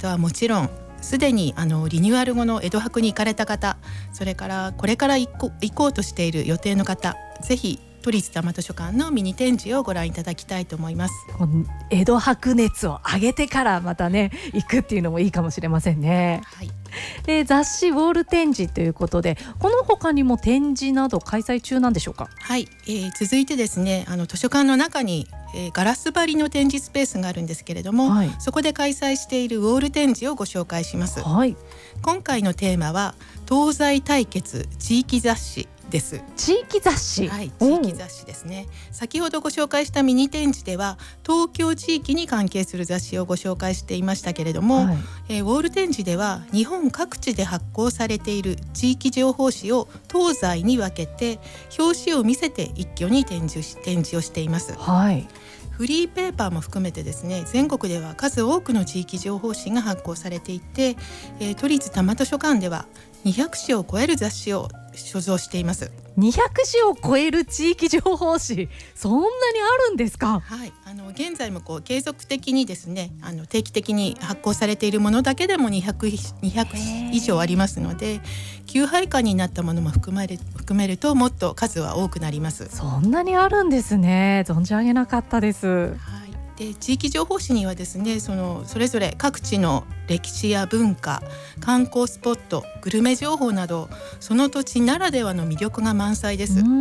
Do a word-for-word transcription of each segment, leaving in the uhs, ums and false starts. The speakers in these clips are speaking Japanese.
方はもちろん、すでにあのリニューアル後の江戸博に行かれた方、それからこれから行こう、行こうとしている予定の方、ぜひ都立多摩図書館のミニ展示をご覧いただきたいと思います。 江戸博熱を上げてからまたね行くっていうのもいいかもしれませんね。 はい、 で雑誌ウォール展示ということで、この他にも展示など開催中なんでしょうか？ はい、えー、続いてですね、あの図書館の中に、えー、ガラス張りの展示スペースがあるんですけれども、はい、そこで開催しているウォール展示をご紹介します。 はい、 今回のテーマは東西対決地域雑誌です。 地域雑誌、 はい、地域雑誌ですね。先ほどご紹介したミニ展示では東京地域に関係する雑誌をご紹介していましたけれども、はい、えー、ウォール展示では日本各地で発行されている地域情報誌を東西に分けて表紙を見せて一挙に展示し、展示をしています。 はい、 フリーペーパーも含めてですね、全国では数多くの地域情報誌が発行されていて、えー、都立多摩図書館ではにひゃくしを超える雑誌を所蔵しています。 にひゃくしを超える地域情報誌、そんなにあるんですか？ はい、あの現在もこう継続的にですね、あの定期的に発行されているものだけでもにひゃく以上ありますので、休廃刊になったものも含まれ含めるともっと数は多くなります。 そんなにあるんですね。存じ上げなかったです。はい、 で地域情報誌にはですね、そのそれぞれ各地の歴史や文化、観光スポット、グルメ情報などその土地ならではの魅力が満載です。うん、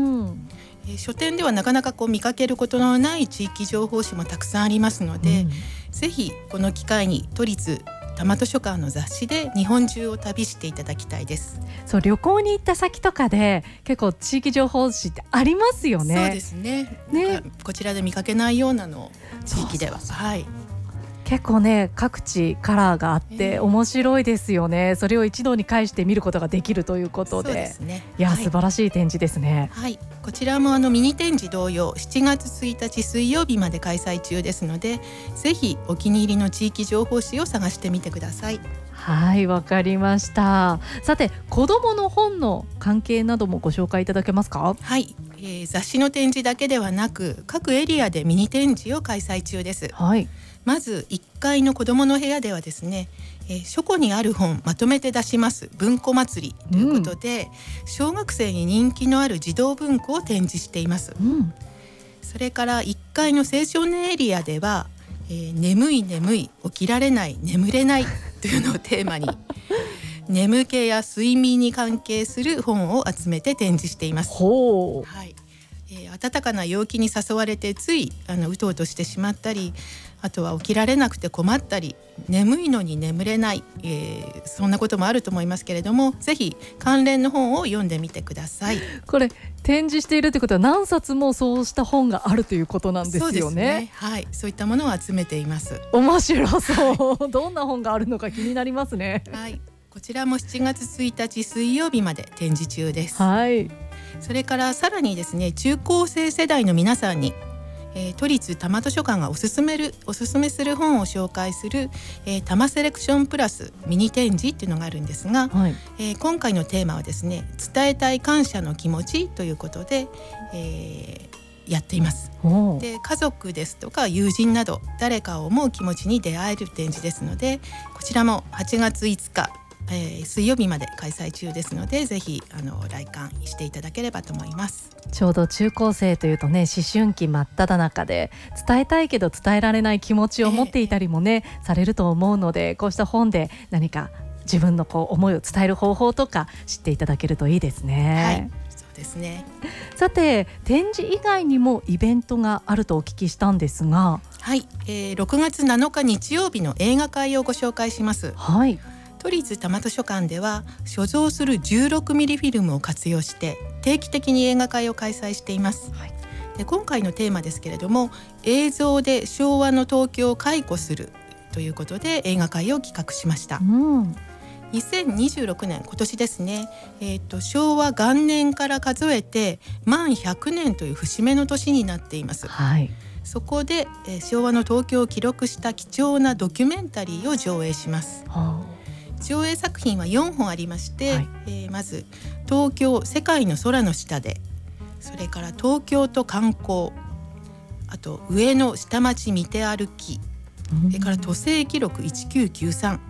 え書店ではなかなかこう見かけることのない地域情報誌もたくさんありますので、うん、ぜひこの機会に都立多摩図書館の雑誌で日本中を旅していただきたいです。 そう、旅行に行った先とかで結構地域情報誌ってありますよね。 そうですね。ね、こちらで見かけないようなの地域では、そうそうそう、はい、 結構ね各地カラーがあって面白いですよね。それを一堂に会して見ることができるということで、そうですね、いや、はい、素晴らしい展示ですね。 はい、こちらもあのミニ展示同様しちがつついたち水曜日まで開催中ですので、ぜひお気に入りの地域情報誌を探してみてください。 はい、わかりました。さて、子どもの本の関係などもご紹介いただけますか？ はい、えー、雑誌の展示だけではなく各エリアでミニ展示を開催中です。はい、まずいっかいの子どもの部屋ではですね、えー、書庫にある本まとめて出します文庫祭りということで、うん、小学生に人気のある児童文庫を展示しています。うん、それからいっかいの青少年エリアでは、えー、眠い眠い起きられない眠れないというのをテーマに眠気や睡眠に関係する本を集めて展示しています。ほう、はい、えー、暖かな陽気に誘われてついあのうとうとしてしまったり、あとは起きられなくて困ったり、眠いのに眠れない、えー、そんなこともあると思いますけれども、ぜひ関連の本を読んでみてください。 これ展示しているということは何冊もそうした本があるということなんですよね。 そうですね、はい、そういったものを集めています。 面白そう、どんな本があるのか気になりますね。 はい、こちらもしちがつついたち水曜日まで展示中です。 はい、 それからさらにですね、中高生世代の皆さんにえー、都立多摩図書館がおすすめるおすすめする本を紹介する、えー、多摩セレクションプラスミニ展示っていうのがあるんですが、はい、えー、今回のテーマはですね、伝えたい感謝の気持ちということで、えー、やっています。で、家族ですとか友人など誰かを思う気持ちに出会える展示ですので、こちらもはちがついつか、えー、水曜日まで開催中ですので、ぜひあの来館していただければと思います。 ちょうど中高生というとね、思春期真っ只中で伝えたいけど伝えられない気持ちを持っていたりもね、えー、されると思うので、こうした本で何か自分のこう思いを伝える方法とか知っていただけるといいですね。 はい、そうですね。 さて、展示以外にもイベントがあるとお聞きしたんですが。 はい、えー、ろくがつなのか日曜日の映画会をご紹介します。はい、都立多摩図書館では所蔵するじゅうろくミリフィルムを活用して定期的に映画会を開催しています。はい、で今回のテーマですけれども、映像で昭和の東京を回顧するということで映画会を企画しました。うん、にせんにじゅうろくねん、今年ですね、えー、と昭和元年から数えて満ひゃくねんという節目の年になっています。はい、そこで、えー、昭和の東京を記録した貴重なドキュメンタリーを上映します。はあ、上映作品はよんほんありまして、はい、えー、まず東京世界の空の下で、それから東京と観光、あと上野下町見て歩き、それから都政記録いちきゅうきゅうさん、